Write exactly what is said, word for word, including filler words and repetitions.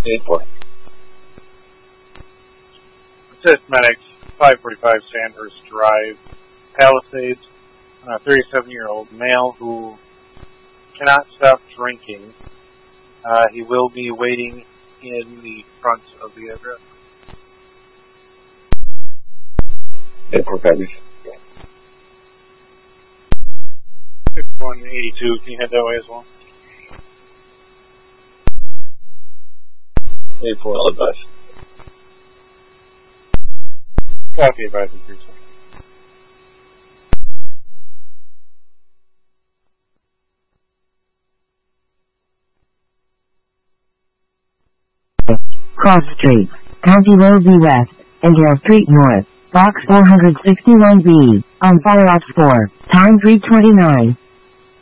eight four. Assist medics, five forty-five Sandhurst Drive, Palisades, a thirty-seven-year-old male who cannot stop drinking. Uh, he will be waiting in the front of the address. eight four copies. fifty-one eighty-two, can you head that way as well? eight four, I'll advise. Copy, advising three seconds. Cross Street, County Road B West, Imperial Street North, Box four sixty-one B, on Fire Ops four, time three twenty-nine.